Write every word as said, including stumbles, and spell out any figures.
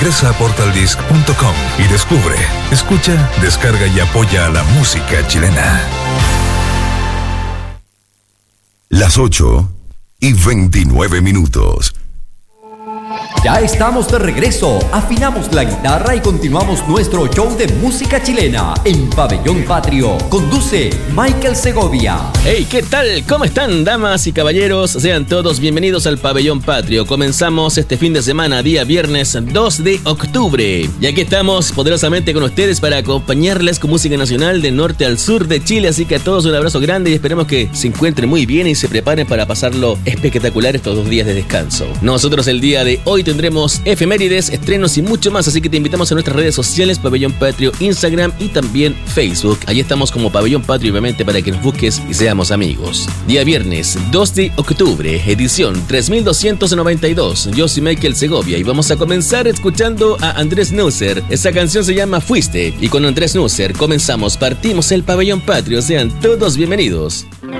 Ingresa a portal disc punto com y descubre, escucha, descarga y apoya a la música chilena. Las ocho y veintinueve minutos. Ya estamos de regreso, afinamos la guitarra y continuamos nuestro show de música chilena en Pabellón Patrio. Conduce Michael Segovia. Hey, ¿qué tal? ¿Cómo están, damas y caballeros? Sean todos bienvenidos al Pabellón Patrio. Comenzamos este fin de semana, día viernes dos de octubre. Y aquí estamos poderosamente con ustedes para acompañarles con música nacional de norte al sur de Chile. Así que a todos un abrazo grande y esperemos que se encuentren muy bien y se preparen para pasarlo espectacular estos dos días de descanso. Nosotros el día de hoy tendremos efemérides, estrenos y mucho más, así que te invitamos a nuestras redes sociales, Pabellón Patrio, Instagram y también Facebook. Allí estamos como Pabellón Patrio, obviamente, para que nos busques y seamos amigos. Día viernes dos de octubre, edición tres mil doscientos noventa y dos. Yo soy Michael Segovia y vamos a comenzar escuchando a Andrés Nusser. Esa canción se llama Fuiste y con Andrés Nusser comenzamos, partimos el Pabellón Patrio. Sean todos bienvenidos.